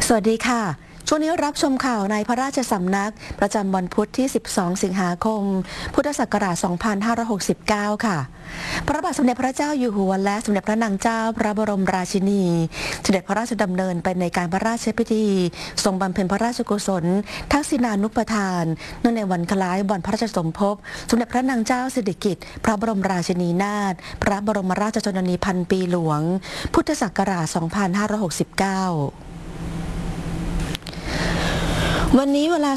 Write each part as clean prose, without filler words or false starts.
สวัสดีค่ะช่วงนี้รับชมข่าวในพระราชสำนักประจำวันพุธที่ 12 สิงหาคม พุทธศักราช 2569 ค่ะ พระบาทสมเด็จพระเจ้าอยู่หัวและสมเด็จพระนางเจ้าพระบรมราชินีเสด็จพระราชดำเนินไปในการพระราชพิธีทรงบำเพ็ญพระราชกุศลทักษิณานุปทานเนื่องในวันคล้ายวันพระราชสมภพสมเด็จพระนางเจ้าสิริกิติ์พระบรมราชินีนาถพระบรมราชชนนีพันปีหลวง พุทธศักราช 2569วันนี้เวลา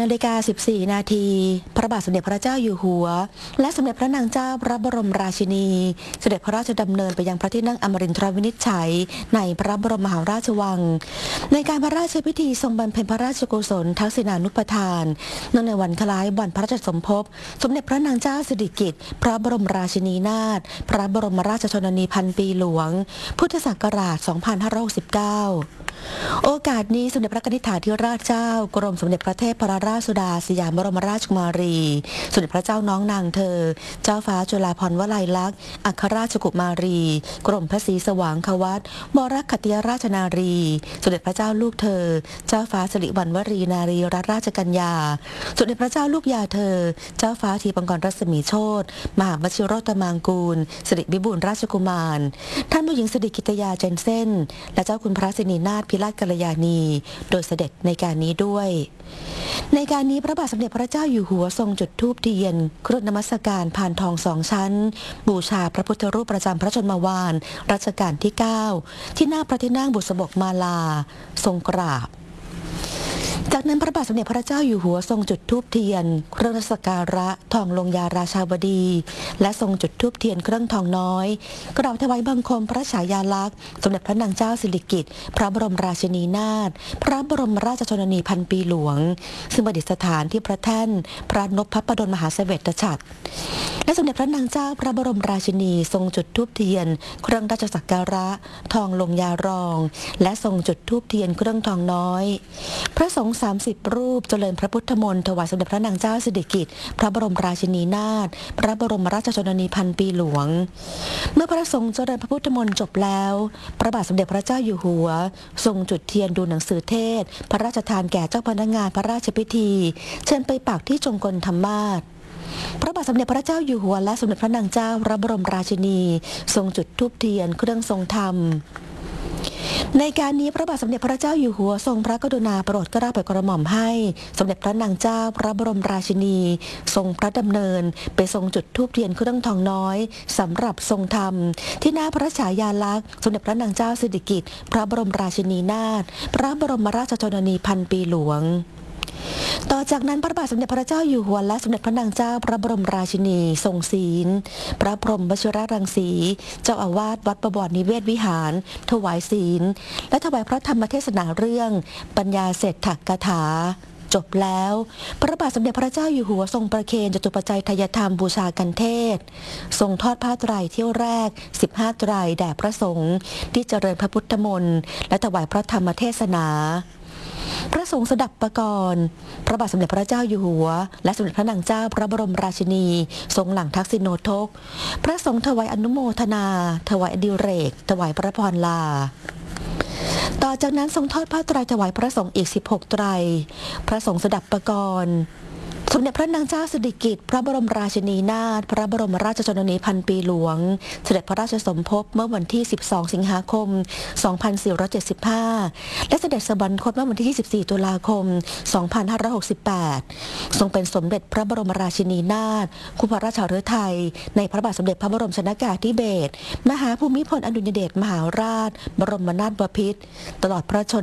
18:14 นาทีพระบาทสมเด็จพระเจ้าอยู่หัวและสมเด็จพระนางเจ้าพระบรมราชินีเสด็จพระราชดำเนินไปยังพระที่นั่งอมรินทรวินิจฉัยในพระบรมมหาราชวังในการพระราชพิธีทรงบำเพ็ญพระราชกุศลทักษิณานุปทานเนื่องในวันคล้ายวันพระราชสมภพสมเด็จพระนางเจ้าสิริกิติ์พระบรมราชินีนาถพระบรมราชชนนีพันปีหลวงพุทธศักราช 2569โอกาสนี้สมเด็จพระนิธิถาธิราชเจ้ากรมสมเด็จพระเทพรัตนราชสุดาสยามบรมราชกุมารีสมเด็จพระเจ้าน้องนางเธอเจ้าฟ้าจุฬาภรณ์วลัยลักษณ์อัครราชกุมารีกรมพระศรีสว่างควัตวรคัตติยราชนารีสมเด็จพระเจ้าลูกเธอเจ้าฟ้าสิริวัณวรีนารีรัตนราชกัญญาสมเด็จพระเจ้าลูกยาเธอเจ้าฟ้าทีปังกรรัศมีโชติมหาวชิโรตมางกูลสิริวิบูลย์ราชกุมารท่านผู้หญิงสิริกิติยาเจนเซ่นและเจ้าคุณพระสินีนาถพิราชกัลยาณีโดยเสด็จในการนี้ด้วยในการนี้พระบาทสมเด็จพระเจ้าอยู่หัวทรงจุดธูปเทียนเครื่องนมัสการพานทอง2 ชั้นบูชาพระพุทธรูปประจำพระชนมวาลรัชกาลที่ 9ที่หน้าพระที่นั่งบุษบกมาลาทรงกราบจากนั้นพระบาทสมเด็จพระเจ้าอยู่หัวทรงจุดธูปเทียนเครื่องสักการะทองลงยาราชาวดีและทรงจุดธูปเทียนเครื่องทองน้อยกราบถวายบังคมพระฉายาลักษณ์สมเด็จพระนางเจ้าสิริกิติ์พระบรมราชินีนาถพระบรมราชชนนีพันปีหลวงซึ่งประดิษฐานที่พระแท่นพระนพพระดลมหาเสวตฉัตรและสมเด็จพระนางเจ้าพระบรมราชินีทรงจุดธูปเทียนเครื่องราชสักการะทองลงยารองและทรงจุดธูปเทียนเครื่องทองน้อยพระสงฆ์30 รูปเจริญพระพุทธมนต์ถวายสมเด็จพระนางเจ้าสิริกิติ์พระบรมราชินีนาถพระบรมราชชนนีพันปีหลวงเมื่อพระสงฆ์เจริญพระพุทธมนต์จบแล้วพระบาทสมเด็จพระเจ้าอยู่หัวทรงจุดเทียนดูหนังสือเทศพระราชทานแก่เจ้าพนักงานพระราชพิธีเชิญไปปักที่จงกรธรรมาสพระบาทสมเด็จพระเจ้าอยู่หัวและสมเด็จพระนางเจ้าพระบรมราชินีทรงจุดธูปเทียนเครื่องทรงธรรมในการนี้พระบาทสมเด็จพระเจ้าอยู่หัวทรงพระกรุณาโปรดเกล้าโปรดกระหม่อมให้สมเด็จพระนางเจ้าพระบรมราชินีทรงพระดำเนินไปทรงจุดธูปเทียนเครื่องทองน้อยสำหรับทรงธรรมที่หน้าพระฉายาลักษณ์สมเด็จพระนางเจ้าสิริกิติ์พระบรมราชินีนาถพระบรมราชชนนีพันปีหลวงต่อจากนั้นพระบาทสมเด็จพระเจ้าอยู่หัวและสมเด็จพระนางเจ้าพระบรมราชินีทรงศีลพระพรหมวชิรรังสีเจ้าอาวาสวัดประบรนิเวศวิหารถวายศีลและถวายพระธรรมเทศนาเรื่องปัญญาเศรษฐกถาจบแล้วพระบาทสมเด็จพระเจ้าอยู่หัวทรงประเคนจตุปัจจัยทายธรรมบูชากันเทศทรงทอดผ้าไตรเที่ยวแรก15 ไตรแด่พระสงฆ์ที่เจริญพระพุทธมนต์และถวายพระธรรมเทศนาพระสงฆ์สดับประกรณ์พระบาทสมเด็จพระเจ้าอยู่หัวและสมเด็จพระนางเจ้าพระบรมราชินีทรงหลังทักษิณโนทกพระสงฆ์ถวายอนุโมทนาถวายอดิเรกถวายพระพรลาต่อจากนั้นทรงทอดผ้าไตรถวายพระสงฆ์อีก16 ไตรพระสงฆ์สดับประกรณ์สมเด็จพระนางเจ้าสิริกิติ์พระบรมราชินีนาถพระบรมราชชนนีพันปีหลวงเสด็จพระราชสมภพเมื่อวันที่12 สิงหาคม 2475และเสด็จสวรรคตเมื่อวันที่24 ตุลาคม 2568ทรงเป็นสมเด็จพระบรมราชินีนาถคู่พระราชฤทัยในพระบาทสมเด็จพระบรมชนกาธิเบศรมหาภูมิพลอดุลยเดชมหาราชบรมนาถบพิตรตลอดพระชน